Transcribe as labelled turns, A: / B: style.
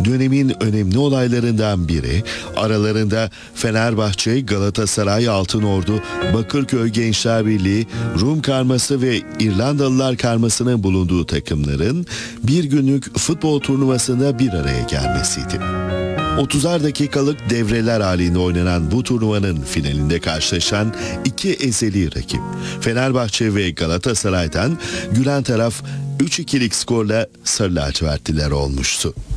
A: Dönemin önemli olaylarından biri, aralarında Fenerbahçe, Galatasaray, Altınordu, Bakırköy Gençler Birliği, Rum karması ve İrlandalılar karmasının bulunduğu takımların bir günlük futbol turnuvasında bir araya gelmesiydi. 30'ar dakikalık devreler halinde oynanan bu turnuvanın finalinde karşılaşan iki ezeli rakip, Fenerbahçe ve Galatasaray'dan gülen taraf 3-2'lik skorla sarı lacivertliler olmuştu.